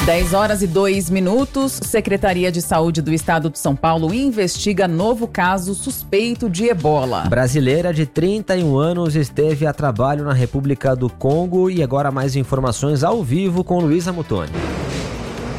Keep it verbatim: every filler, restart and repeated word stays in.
dez horas e dois minutos. Secretaria de Saúde do Estado de São Paulo investiga novo caso suspeito de ebola. Brasileira de trinta e um anos esteve a trabalho na República do Congo e agora mais informações ao vivo com Luísa Mutoni.